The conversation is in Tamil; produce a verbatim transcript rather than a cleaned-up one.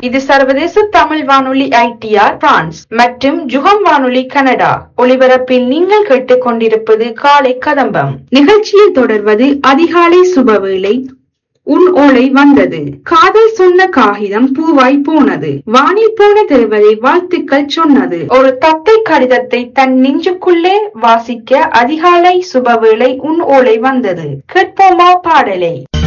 இது சர்வதேச தமிழ் வானொலி ஐடிஆர் பிரான்ஸ் மற்றும் ஜுகம் வானொலி கனடா ஒலிபரப்பில் நீங்கள் கேட்டுக்கொண்டிருப்பது காலை கதம்பம். நிகழ்ச்சியில் தொடர்வது அதிகாலை சுபவேளை. உன் ஓலை வந்தது, காதல் சொன்ன காகிதம் பூவாய் போனது, வானில் போன தேவதை வாழ்த்துக்கள் சொன்னது. ஒரு தத்தை கடிதத்தை தன் நெஞ்சுக்குள்ளே வாசிக்க அதிகாலை சுபவேளை உன் ஓலை வந்தது. கேட்போமா பாடலை.